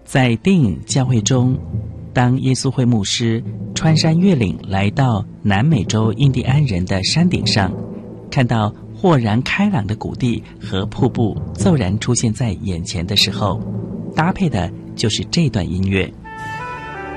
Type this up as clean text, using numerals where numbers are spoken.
在电影《教会》中，当耶稣会牧师穿山越岭来到南美洲印第安人的山顶上，看到豁然开朗的谷地和瀑布骤然出现在眼前的时候，搭配的就是这段音乐。